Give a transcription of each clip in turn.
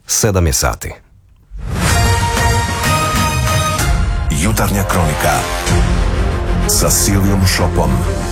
7 je sati. Jutarnja kronika sa Silvijom Šopom.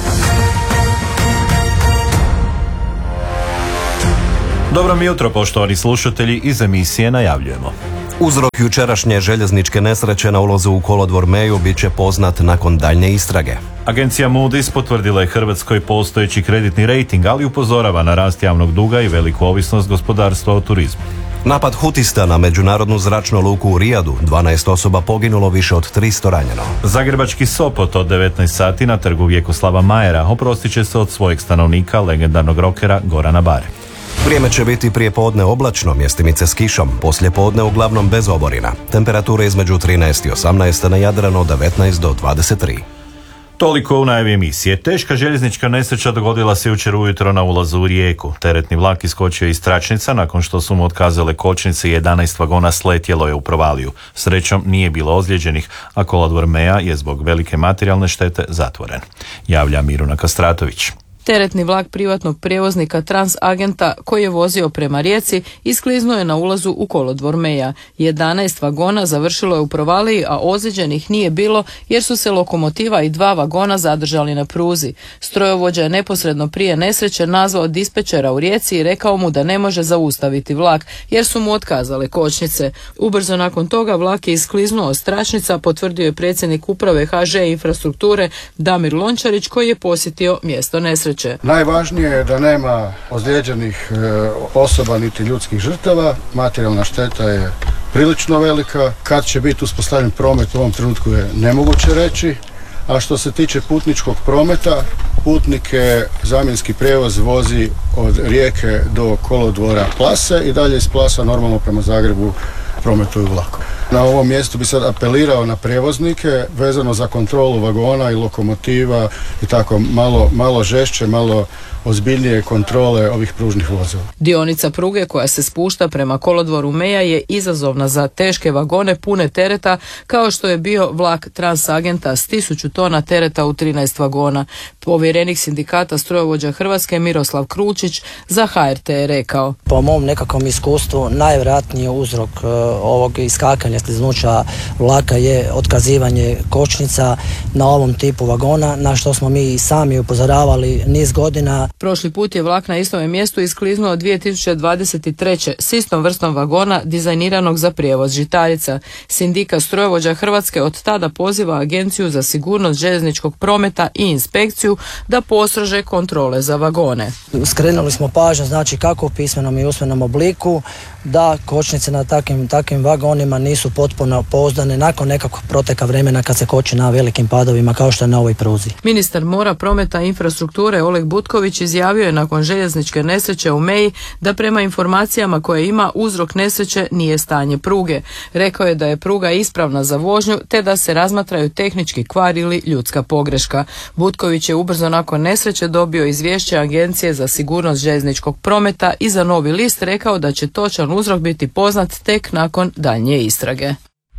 Dobro mi jutro, poštovani slušatelji, iz emisije najavljujemo. Uzrok jučerašnje željezničke nesreće na ulazu u kolodvor Meju bit će poznat nakon daljnje istrage. Agencija Moody's potvrdila je Hrvatskoj postojeći kreditni rejting, ali upozorava na rast javnog duga i veliku ovisnost gospodarstva o turizmu. Napad hutista na međunarodnu zračnu luku u Rijadu, 12 osoba poginulo, više od 300 ranjeno. Zagrebački Sopot od 19 sati na trgu Vjekoslava Majera oprostit će se od svojeg stanovnika, legendarnog rokera Gorana Bare. Vrijeme će biti prije podne oblačno, mjestimice s kišom, poslije podne uglavnom bez oborina. Temperature između 13 i 18, na Jadranu od 19 do 23. Toliko u najavi emisije. Teška željeznička nesreća dogodila se jučer ujutro na ulazu u Rijeku. Teretni vlak iskočio iz tračnica nakon što su mu otkazale kočnice i 11 vagona sletjelo je u provaliju. Srećom nije bilo ozlijeđenih, a kolodvor Meja je zbog velike materijalne štete zatvoren. Javlja Miruna Kastratović. Teretni vlak privatnog prijevoznika Transagenta koji je vozio prema Rijeci iskliznuo je na ulazu u kolodvor Meja. 11 vagona završilo je u provaliji, a ozlijeđenih nije bilo jer su se lokomotiva i 2 vagona zadržali na pruzi. Strojovođa je neposredno prije nesreće nazvao dispečera u Rijeci i rekao mu da ne može zaustaviti vlak jer su mu otkazale kočnice. Ubrzo nakon toga vlak je iskliznuo s tračnica, potvrdio je predsjednik uprave HŽ Infrastrukture Damir Lončarić koji je posjetio mjesto nesreće. Najvažnije je da nema ozlijeđenih osoba niti ljudskih žrtava. Materijalna šteta je prilično velika. Kad će biti uspostavljen promet u ovom trenutku je nemoguće reći. A što se tiče putničkog prometa, putnike zamjenski prijevoz vozi od Rijeke do kolodvora Plase i dalje iz Plasa normalno prema Zagrebu prometuju vlakom. Na ovom mjestu bi sad apelirao na prijevoznike vezano za kontrolu vagona i lokomotiva i tako malo žešće, malo ozbiljnije kontrole ovih pružnih vozila. Dionica pruge koja se spušta prema kolodvoru Meja je izazovna za teške vagone pune tereta kao što je bio vlak Transagenta s 1000 tona tereta u 13 vagona. Povjerenik sindikata strojovođa Hrvatske Miroslav Kručić za HRT je rekao: Po mom nekakvom iskustvu najvjerojatniji uzrok ovog iskakanja sliznuća vlaka je otkazivanje kočnica na ovom tipu vagona, na što smo mi sami upozoravali niz godina. Prošli put je vlak na istom mjestu iskliznuo 2023. s istom vrstom vagona dizajniranog za prijevoz žitarica. Sindikat strojovođa Hrvatske od tada poziva Agenciju za sigurnost željezničkog prometa i inspekciju da postrože kontrole za vagone. Skrenuli smo pažnju, znači kako u pismenom i usmenom obliku, da kočnice na takvim vagonima nisu potpuno pouzdane nakon nekakvog proteka vremena kad se koči na velikim padovima kao što je na ovoj pruzi. Ministar mora, prometa i infrastrukture Oleg Butković izjavio je nakon željezničke nesreće u Meji da prema informacijama koje ima uzrok nesreće nije stanje pruge. Rekao je da je pruga ispravna za vožnju te da se razmatraju tehnički kvar ili ljudska pogreška. Butković je ubrzo nakon nesreće dobio izvješće Agencije za sigurnost željezničkog prometa i za Novi list rekao da će točan uzrok biti poznat tek nakon daljnje istrage.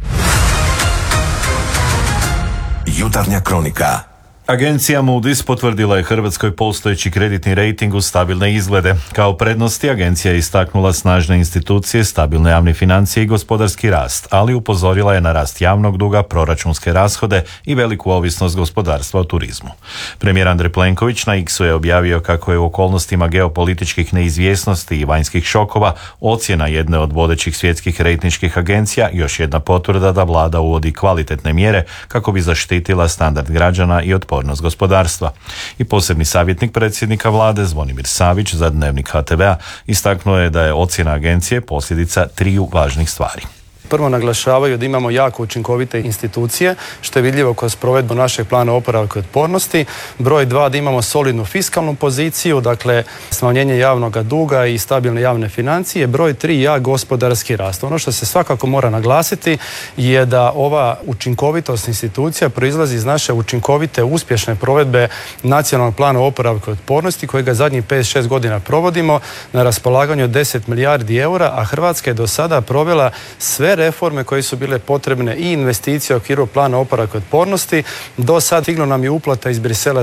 Jutarnja kronika. Agencija Moody's potvrdila je Hrvatskoj postojeći kreditni rejting uz stabilne izglede. Kao prednosti agencija je istaknula snažne institucije, stabilne javne financije i gospodarski rast, ali upozorila je na rast javnog duga, proračunske rashode i veliku ovisnost gospodarstva o turizmu. Premijer Andrej Plenković na X-u je objavio kako je u okolnostima geopolitičkih neizvjesnosti i vanjskih šokova ocjena jedne od vodećih svjetskih rejtinških agencija još jedna potvrda da vlada uvodi kvalitetne mjere kako bi zaštitila standard građana i otpornost gospodarstva. I posebni savjetnik predsjednika vlade Zvonimir Savić za Dnevnik HTV-a istaknuo je da je ocjena agencije posljedica 3 važnih stvari. Prvo naglašavaju da imamo jako učinkovite institucije, što je vidljivo kroz provedbu našeg plana oporavka i otpornosti. Broj 2, da imamo solidnu fiskalnu poziciju, dakle smanjenje javnog duga i stabilne javne financije. Broj 3, gospodarski rast. Ono što se svakako mora naglasiti je da ova učinkovitost institucija proizlazi iz naše učinkovite, uspješne provedbe nacionalnog plana oporavka i otpornosti kojega zadnjih 5-6 godina provodimo na raspolaganju 10 milijardi eura, a Hrvatska je do sada provela sve sve reforme koje su bile potrebne i investicije u okviru plana oporavka i otpornosti. Do sad stiglo nam je uplata iz Brisela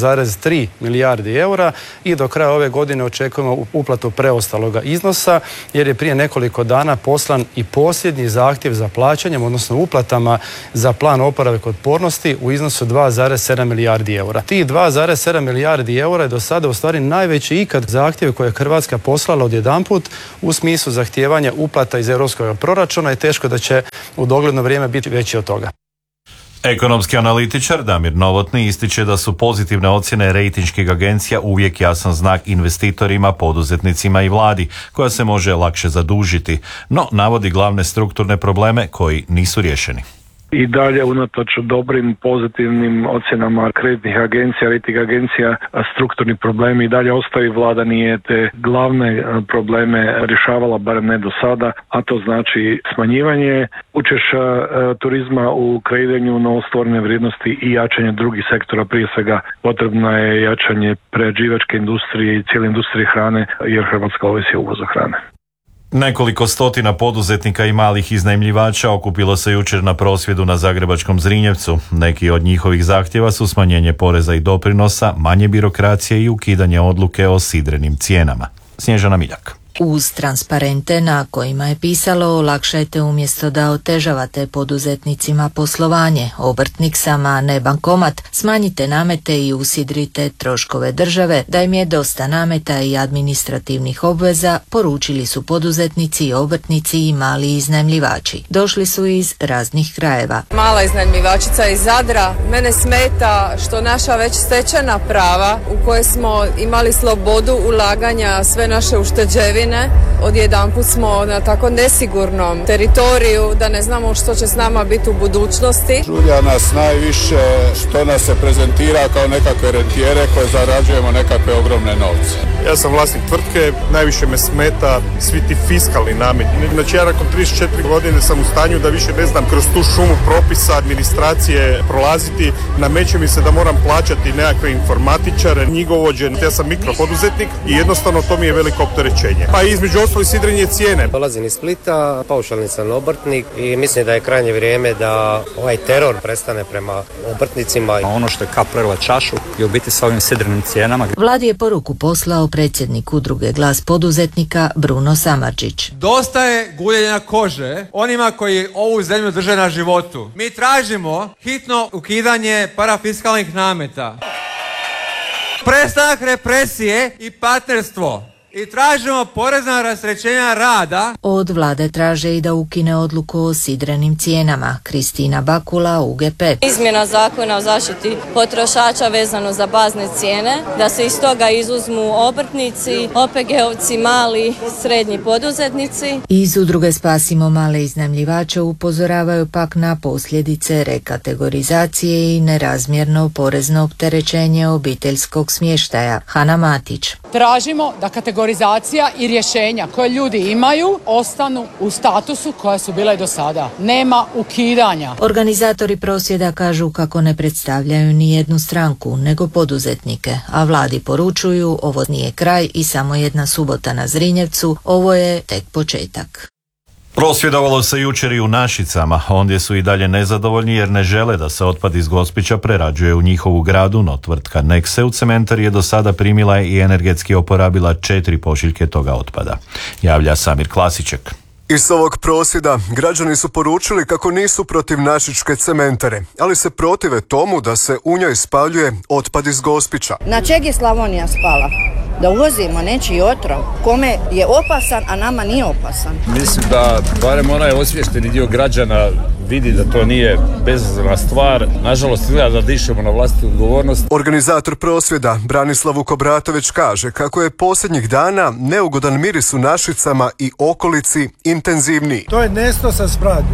7,3 milijardi eura i do kraja ove godine očekujemo uplatu preostaloga iznosa, jer je prije nekoliko dana poslan i posljednji zahtjev za plaćanjem, odnosno uplatama za plan oporavka i otpornosti u iznosu 2,7 milijardi eura. Ti 2,7 milijardi eura je do sada u stvari najveći ikad zahtjev koje je Hrvatska poslala odjedanput u smislu zahtijevanja uplata iz europskog proračuna i teško da će u dogledno vrijeme biti veći od toga. Ekonomski analitičar Damir Novotny ističe da su pozitivne ocjene rejtinških agencija uvijek jasan znak investitorima, poduzetnicima i vladi, koja se može lakše zadužiti, no navodi glavne strukturne probleme koji nisu riješeni. I dalje unatoč dobrim pozitivnim ocjenama kreditnih agencija, rating agencija, strukturni problemi i dalje ostaju. Vlada nije te glavne probleme rješavala, barem ne do sada, a to znači smanjivanje učešća turizma u kreiranju novostvorene vrijednosti i jačanje drugih sektora. Prije svega potrebno je jačanje prerađivačke industrije i cijele industrije hrane, jer Hrvatska ovisi o uvozu hrane. Nekoliko stotina poduzetnika i malih iznajmljivača okupilo se jučer na prosvjedu na zagrebačkom Zrinjevcu. Neki od njihovih zahtjeva su smanjenje poreza i doprinosa, manje birokracije i ukidanje odluke o sidrenim cijenama. Snježana Miljak. Uz transparente na kojima je pisalo olakšajte umjesto da otežavate poduzetnicima poslovanje, obrtnik sam, a ne bankomat, smanjite namete i usidrite troškove države, da im je dosta nameta i administrativnih obveza, poručili su poduzetnici, obrtnici i mali iznajmljivači. Došli su iz raznih krajeva. Mala iznajmljivačica iz Zadra, mene smeta što naša već stečena prava u koje smo imali slobodu ulaganja, sve naše ušteđevine, odjedanput smo na tako nesigurnom teritoriju da ne znamo što će s nama biti u budućnosti. Žulja nas najviše što nas se prezentira kao nekakve rentijere koje zarađujemo nekakve ogromne novce. Ja sam vlasnik tvrtke, najviše me smeta svi ti fiskalni nameti. Znači ja nakon 34 godine sam u stanju da više ne znam kroz tu šumu propisa, administracije prolaziti. Nameće mi se da moram plaćati nekakve informatičare, knjigovođe. Ja sam mikropoduzetnik i jednostavno to mi je veliko opterećenje. Pa između ostalih sidrenje cijene. Dolazim iz Splita, paušalni sam obrtnik i mislim da je krajnje vrijeme da ovaj teror prestane prema obrtnicima. Ono što je kap prelila čašu je u biti sa ovim sidrenim cijenama. Vladi je poruku poslao predsjednik udruge Glas poduzetnika Bruno Samardžić. Dosta je guljenja kože onima koji ovu zemlju drže na životu. Mi tražimo hitno ukidanje parafiskalnih nameta, prestanak represije i partnerstvo. I tražimo porezna rasterećenja rada. Od vlade traže i da ukine odluku o sidrenim cijenama. Kristina Bakula, UGP. Izmjena zakona o zaštiti potrošača vezano za bazne cijene, da se iz toga izuzmu obrtnici, OPG-ovci, mali, srednji poduzetnici. Iz udruge Spasimo male iznajmljivače upozoravaju pak na posljedice rekategorizacije i nerazmjerno porezno opterećenje obiteljskog smještaja. Hana Matić. Tražimo da kategorizacija i rješenja koje ljudi imaju ostanu u statusu koja su bila i do sada. Nema ukidanja. Organizatori prosvjeda kažu kako ne predstavljaju ni jednu stranku, nego poduzetnike, a vladi poručuju ovo nije kraj i samo jedna subota na Zrinjevcu, ovo je tek početak. Prosvjedovalo se jučer i u Našicama, ondje su i dalje nezadovoljni jer ne žele da se otpad iz Gospića prerađuje u njihovu gradu, no tvrtka Nexe u cementar je do sada primila i energetski oporabila 4 pošiljke toga otpada. Javlja Samir Klasiček. Iz ovog prosvjeda građani su poručili kako nisu protiv našičke cementare, ali se protive tomu da se u njoj spaljuje otpad iz Gospića. Na čeg je Slavonija spala? Da uvozimo nečiji otrov kome je opasan, a nama nije opasan. Mislim da barem onaj osviješteni dio građana vidi da to nije bezazlena stvar. Nažalost, izgleda da dišemo na vlastitu odgovornost. Organizator prosvjeda Branislav Vukobratović kaže kako je posljednjih dana neugodan miris u Našicama i okolici intenzivniji. To je nesto sa smradu.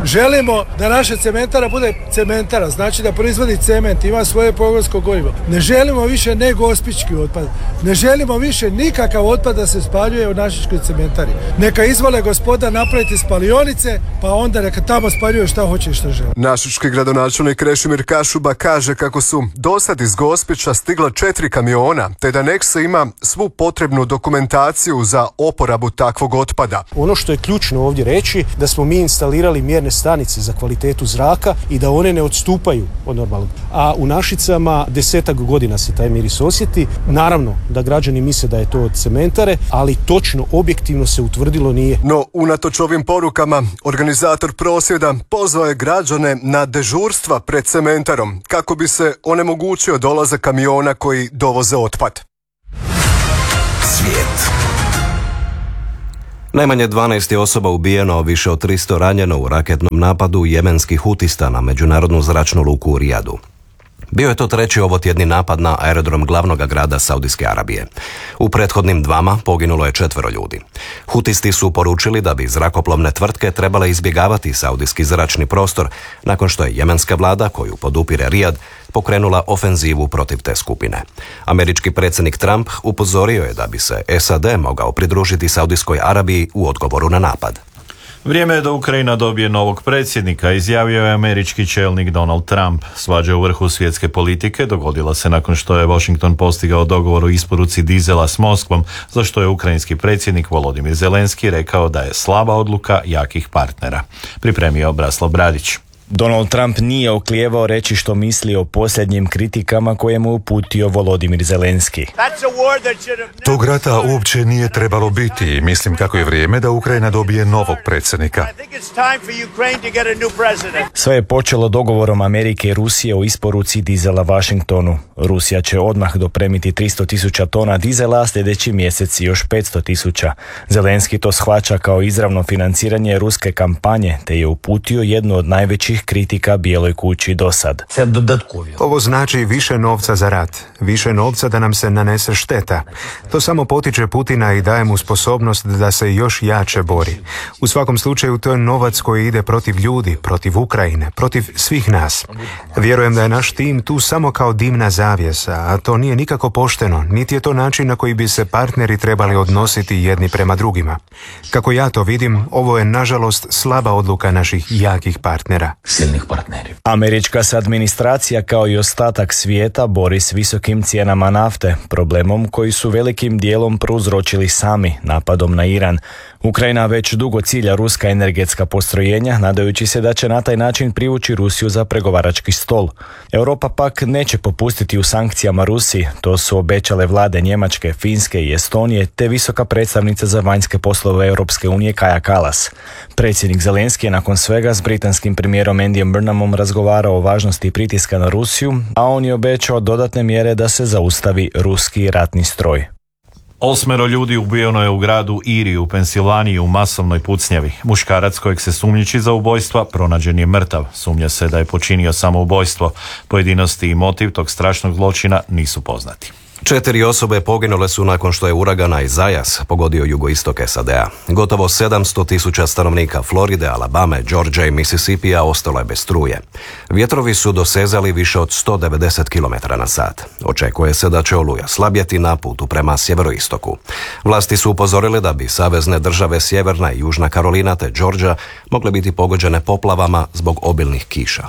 Želimo da naša cementara bude cementara, znači da proizvodi cement, ima svoje pogonsko gorivo. Ne želimo više negospički otpad. Ne želimo više nikakav otpad da se spaljuje u našičkoj cementari. Neka izvole gospoda napraviti spalionice, pa onda neka tamo spaljuju šta hoće i šta žele. Našički gradonačelnik Krešimir Kašuba kaže kako su dosad iz Gospića stigla 4 kamiona, te da Nexa ima svu potrebnu dokumentaciju za oporabu takvog otpada. Ono što je ključno ovdje reći, da smo mi instalirali mjerne stanice za kvalitetu zraka i da one ne odstupaju od normalnog. A u Našicama 10 godina se taj miris osjeti. Naravno da građani misle da je to od cementare, ali točno, objektivno se utvrdilo nije. No, unatoč ovim porukama, organizator prosvjeda pozvao je građane na dežurstva pred cementarom kako bi se onemogućio dolazak kamiona koji dovoze otpad. Svijet. Najmanje 12 je osoba ubijeno, više od 300 ranjeno u raketnom napadu jemenskih Hutista na međunarodnu zračnu luku u Rijadu. Bio je to treći ovotjedni napad na aerodrom glavnog grada Saudijske Arabije. U prethodnim dvama poginulo je 4 ljudi. Hutisti su poručili da bi zrakoplovne tvrtke trebale izbjegavati saudijski zračni prostor nakon što je jemenska vlada, koju podupire Rijad, pokrenula ofenzivu protiv te skupine. Američki predsjednik Trump upozorio je da bi se SAD mogao pridružiti Saudijskoj Arabiji u odgovoru na napad. Vrijeme je da Ukrajina dobije novog predsjednika, izjavio je američki čelnik Donald Trump. Svađa u vrhu svjetske politike dogodila se nakon što je Washington postigao dogovor o isporuci dizela s Moskvom, za što je ukrajinski predsjednik Volodimir Zelenski rekao da je slaba odluka jakih partnera. Pripremio Braslav Bradić. Donald Trump nije oklijevao reći što misli o posljednjim kritikama koje mu uputio Volodimir Zelenski. Tog rata uopće nije trebalo biti. Mislim kako je vrijeme da Ukrajina dobije novog predsjednika. Sve je počelo dogovorom Amerike i Rusije o isporuci dizela Washingtonu. Rusija će odmah dopremiti 300.000 tona dizela, a sljedeći mjesec još 500.000. Zelenski to shvaća kao izravno financiranje ruske kampanje, te je uputio jednu od najvećih kritika Bijeloj kući do sad. Ovo znači više novca za rat, više novca da nam se nanese šteta. To samo potiče Putina i daje mu sposobnost da se još jače bori. U svakom slučaju to je novac koji ide protiv ljudi, protiv Ukrajine, protiv svih nas. Vjerujem da je naš tim tu samo kao dimna zavjesa, a to nije nikako pošteno, niti je to način na koji bi se partneri trebali odnositi jedni prema drugima. Kako ja to vidim, ovo je nažalost slaba odluka naših jakih partnera. Američka se administracija kao i ostatak svijeta bori s visokim cijenama nafte, problemom koji su velikim dijelom prouzročili sami napadom na Iran. Ukrajina već dugo cilja ruska energetska postrojenja, nadajući se da će na taj način privući Rusiju za pregovarački stol. Europa pak neće popustiti u sankcijama Rusiji, to su obećale vlade Njemačke, Finske i Estonije, te visoka predstavnica za vanjske poslove Europske unije Kaja Kallas. Predsjednik Zelenski je nakon svega s britanskim premijerom Andyjem Burnhamom razgovarao o važnosti pritiska na Rusiju, a on je obećao dodatne mjere da se zaustavi ruski ratni stroj. 8 ljudi ubijeno je u gradu Erie u Pensilvaniji u masovnoj pucnjavi. Muškarac kojeg se sumnjiči za ubojstva pronađen je mrtav. Sumnja se da je počinio samoubojstvo. Pojedinosti i motiv tog strašnog zločina nisu poznati. 4 osobe poginule su nakon što je uragan Isaias pogodio jugoistok SAD-a. Gotovo 700.000 stanovnika Floride, Alabame, Georgia i Mississippija ostalo je bez struje. Vjetrovi su dosezali više od 190 km/h. Očekuje se da će oluja slabjeti na putu prema sjeveroistoku. Vlasti su upozorile da bi savezne države Sjeverna i Južna Karolina te Georgia mogle biti pogođene poplavama zbog obilnih kiša.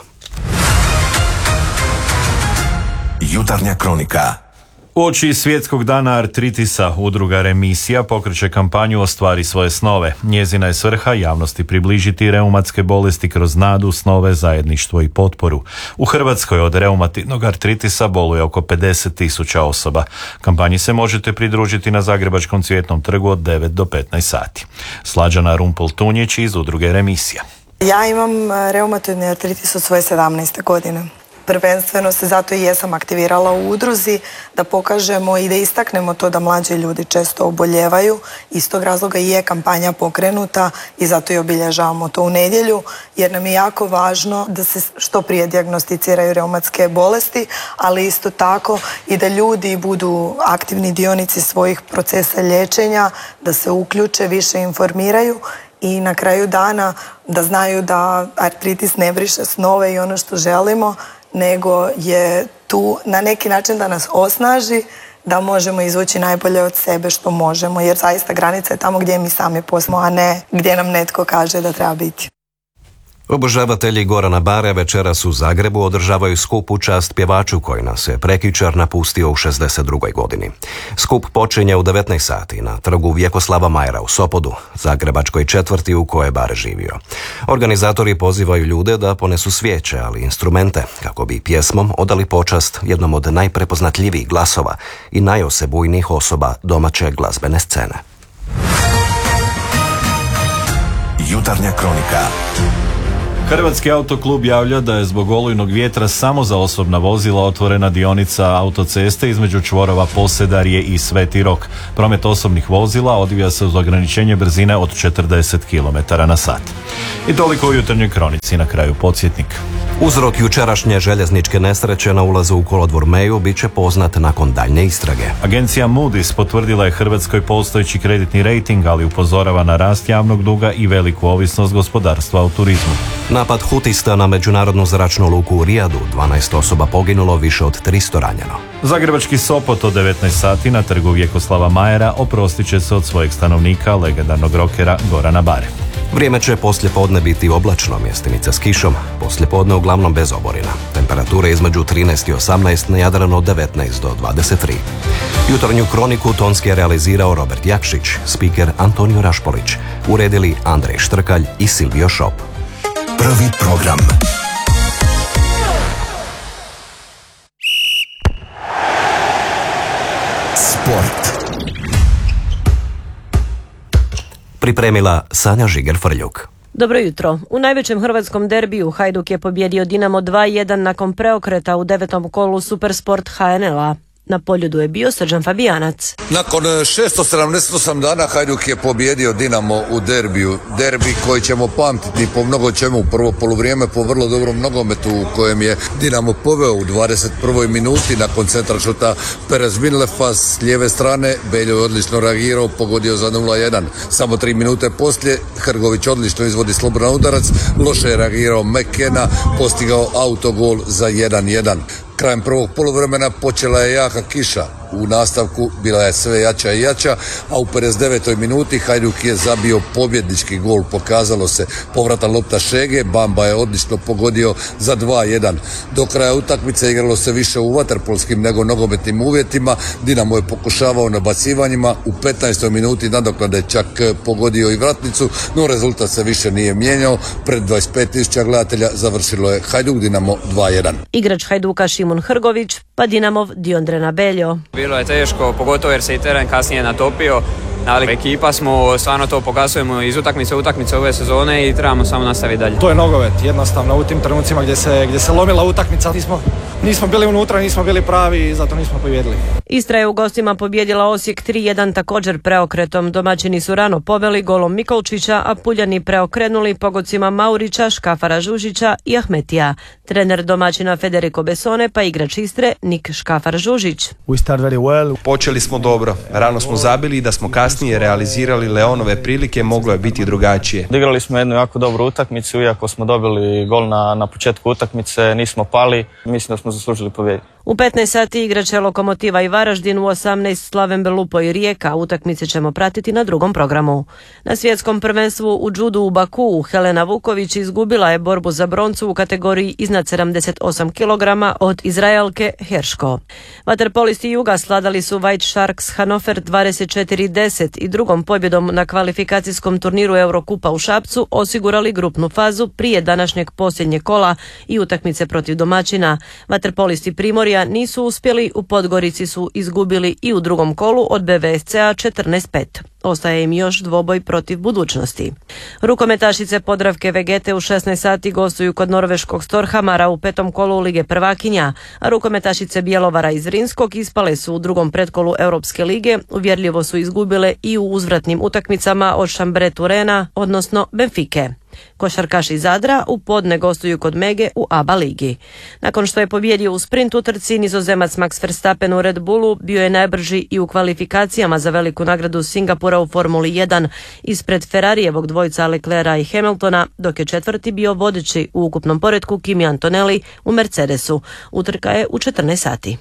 Jutarnja kronika. Uoči svjetskog dana artritisa udruga Remisija pokreće kampanju Ostvari svoje snove. Njezina je svrha javnosti približiti reumatske bolesti kroz nadu, snove, zajedništvo i potporu. U Hrvatskoj od reumatidnog artritisa boluje oko 50.000 osoba. Kampanji se možete pridružiti na Zagrebačkom Cvjetnom trgu od 9 do 15 sati. Slađana Rumpul-Tunjić iz udruge Remisija. Ja imam reumatoidni artritis od svoje 17. godine. Prvenstveno se zato i jesam aktivirala u udruzi da pokažemo i da istaknemo to da mlađi ljudi često oboljevaju. Iz tog razloga i je kampanja pokrenuta i zato i obilježavamo to u nedjelju, jer nam je jako važno da se što prije dijagnosticiraju reumatske bolesti, ali isto tako i da ljudi budu aktivni dionici svojih procesa liječenja, da se uključe, više informiraju i na kraju dana da znaju da artritis ne briše snove i ono što želimo, nego je tu na neki način da nas osnaži, da možemo izvući najbolje od sebe što možemo, jer zaista granica je tamo gdje mi sami posmo, a ne gdje nam netko kaže da treba biti. Obožavatelji Gorana Bare večeras u Zagrebu održavaju skup u čast pjevaču koji nas je prekjučer napustio u 62. godini. Skup počinje u 19 sati na trgu Vjekoslava Majera u Sopodu, zagrebačkoj četvrti u kojoj je Bare živio. Organizatori pozivaju ljude da ponesu svijeće, ali i instrumente, kako bi pjesmom odali počast jednom od najprepoznatljivijih glasova i najosebujnijih osoba domaće glazbene scene. Jutarnja kronika. Hrvatski autoklub javlja da je zbog olujnog vjetra samo za osobna vozila otvorena dionica autoceste između čvorova Posedarje i Sveti Rok. Promet osobnih vozila odvija se uz ograničenje brzine od 40 km/h. I toliko u jutarnjoj kronici, na kraju podsjetnik. Uzrok jučerašnje željezničke nesreće na ulazu u kolodvor Meju bit će poznat nakon daljnje istrage. Agencija Moody's potvrdila je Hrvatskoj postojeći kreditni rejting, ali upozorava na rast javnog duga i veliku ovisnost gospodarstva o turizmu. Napad hutista na međunarodnu zračnu luku u Rijadu, 12 osoba poginulo, više od 300 ranjeno. Zagrebački Sopot od 19 sati na trgu Vjekoslava Majera oprostit će se od svojeg stanovnika, legendarnog rokera Gorana Bare. Vrijeme će poslijepodne biti oblačno, mjestimice s kišom, poslijepodne uglavnom bez oborina. Temperature između 13 i 18, na Jadranu od 19 do 23. Jutarnju kroniku tonski je realizirao Robert Jakšić, spiker Antonio Rašpolić, uredili Andrej Štrkalj i Silvio Šop. Prvi program. Sport. Pripremila Sanja Žiger-Frljuk. Dobro jutro. U najvećem hrvatskom derbiju Hajduk je pobjedio Dinamo 2-1 nakon preokreta u 9. kolu Supersport HNL-a. Na Poljudu je bio Srđan Fabijanac. Nakon 678 dana Hajduk je pobjedio Dinamo u derbiju. Derbi koji ćemo pamtiti po mnogo čemu. Prvo poluvrijeme po vrlo dobrom nogometu u kojem je Dinamo poveo u 21. minuti nakon centra šuta Perez Minlefa s lijeve strane. Beljo je odlično reagirao, pogodio za 0-1. Samo 3 minute poslije Hrgović odlično izvodi slobodan udarac. Loše je reagirao McKenna, postigao autogol za 1-1. Krajem prvog poluvremena počela je jaka kiša. U nastavku bila je sve jača i jača, a u 59. minuti Hajduk je zabio pobjednički gol. Pokazalo se povratan lopta Šege, Bamba je odlično pogodio za 2-1. Do kraja utakmice igralo se više u vaterpolskim nego nogometnim uvjetima. Dinamo je pokušavao nabacivanjima, u 15. minuti nadoknade čak pogodio i vratnicu, no rezultat se više nije mijenjao. Pred 25.000 gledatelja završilo je Hajduk Dinamo 2-1. Igrač Hajduka Šimun Hrgović, pa Dinamov Diondrena Beljo. Bilo je teško, pogotovo jer se i teren kasnije natopio, ali ekipa smo, stvarno to pokazujemo iz utakmice ove sezone i trebamo samo nastaviti dalje. To je nogomet, jednostavno u tim trenucima gdje se lomila utakmica, nismo bili unutra, nismo bili pravi i zato nismo pobjedili. Istra je u gostima pobjedila Osijek 3-1 također preokretom. Domaćini su rano poveli golom Mikolčića, a Puljani preokrenuli pogodcima Maurića, Škafara Žužića i Ahmetija. Trener domaćina Federico Besone, pa igrač Istre Nik Škafar Žužić. Počeli smo dobro, rano smo zabili i da smo kasnije realizirali Leonove prilike moglo je biti drugačije. Odigrali smo jednu jako dobru utakmicu, iako smo dobili gol na početku utakmice, nismo pali, mislim da smo zaslužili pobjedu. U 15 sati igraće Lokomotiva i Varaždin, u 18 Slaven Belupo i Rijeka. Utakmice ćemo pratiti na drugom programu. Na svjetskom prvenstvu u džudu u Bakuu Helena Vuković izgubila je borbu za broncu u kategoriji iznad 78 kg od Izraelke Herško. Vaterpolisti Juga sladali su White Sharks Hannover 24-10 i drugom pobjedom na kvalifikacijskom turniru Eurokupa u Šapcu osigurali grupnu fazu prije današnjeg posljednjeg kola i utakmice protiv domaćina. Vaterpolisti Primorja nisu uspjeli, u Podgorici su izgubili i u drugom kolu od BVSC-a 14-5. Ostaje im još dvoboj protiv Budućnosti. Rukometašice Podravke Vegete u 16 sati gostuju kod norveškog Storhamara u 5. kolu Lige prvakinja, a rukometašice Bjelovara iz Zrinskog ispale su u drugom pretkolu Europske lige, uvjerljivo su izgubile i u uzvratnim utakmicama od Šambre Turena, odnosno Benfike. Košarkaši Zadra u podne gostuju kod Mege u ABA ligi. Nakon što je pobjedio u sprint utrci, Nizozemac Max Verstappen u Red Bullu bio je najbrži i u kvalifikacijama za veliku nagradu Singapura u Formuli 1 ispred Ferrarijevog dvojca Leclerca i Hamiltona, dok je četvrti bio vodeći u ukupnom poretku Kimi Antonelli u Mercedesu. Utrka je u 14 sati.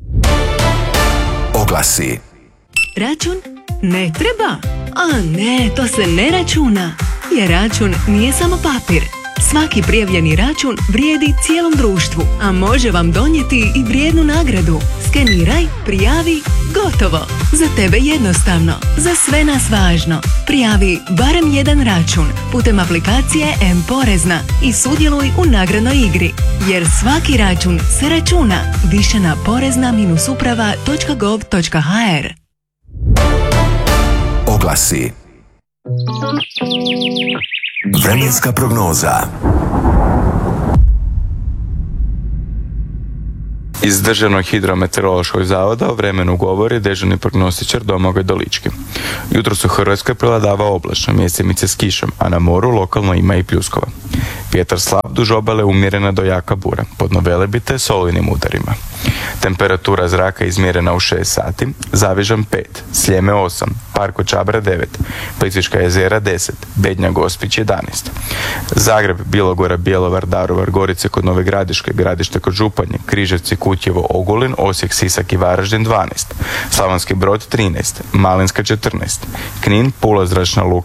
Oglasi. Račun? Ne treba? A ne, to se ne računa. Jer račun nije samo papir. Svaki prijavljeni račun vrijedi cijelom društvu, a može vam donijeti i vrijednu nagradu. Skeniraj, prijavi, gotovo. Za tebe jednostavno, za sve nas važno. Prijavi barem jedan račun putem aplikacije M-Porezna i sudjeluj u nagradnoj igri. Jer svaki račun se računa. Više na porezna-uprava.gov.hr. Oglasi. Vremenska prognoza. Iz Državnog hidrometeorološkog zavoda o vremenu govori dežurni prognostičar Domagoj Dolički. Jutros u Hrvatskoj prevladava oblačno, mjesecimice s kišom, a na moru lokalno ima i pljuskova. Vjetar slab, duž obale umjerena do jaka bura, podno Velebite s olujnim udarima. Temperatura zraka izmjerena u 6 sati, Zavižan 5, Sljeme 8, Parko Čabra 9, Plitvička jezera 10, Bednja Gospić 11. Zagreb, Bilogora, Bjelovar, Daruvar, Gorice kod Nove Gradiške, Gradište kod Županje, Križevci, Kutjevo, Ogulin, Osijek, Sisak i Varaždin 12, Slavonski Brod 13, Malinska 14, Knin, Pula, Zračna luka